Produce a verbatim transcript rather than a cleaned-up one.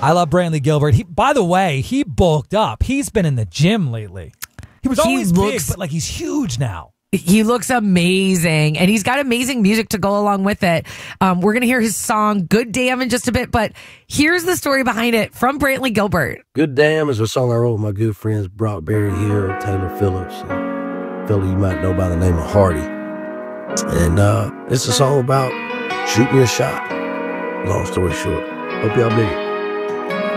I love Brantley Gilbert. He, by the way, he bulked up. He's been in the gym lately. He was He always looks- big, but like he's huge now. He looks amazing, and he's got amazing music to go along with it. Um, we're going to hear his song, Good Damn, in just a bit, but here's the story behind it from Brantley Gilbert. Good Damn is a song I wrote with my good friends Brock Berry Hill, Taylor Phillips, and a fella you might know by the name of Hardy. And uh, it's a song about shooting your shot. Long story short. Hope y'all dig it.